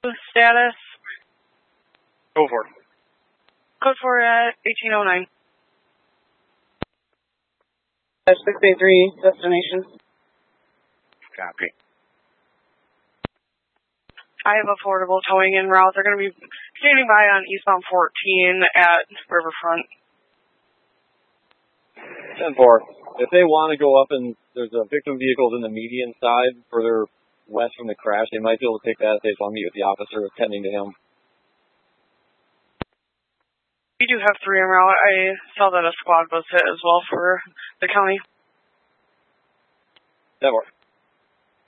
Status? Go for it. Code 4 at 1809. 683, destination. Copy. I have affordable towing en route. They're going to be standing by on eastbound 14 at Riverfront. 10-4. If they want to go up and there's a victim vehicles in the median side further west from the crash, they might be able to take that if I'll meet with the officer attending to him. We do have 3 en route. I saw that a squad was hit as well for the county. 10-4.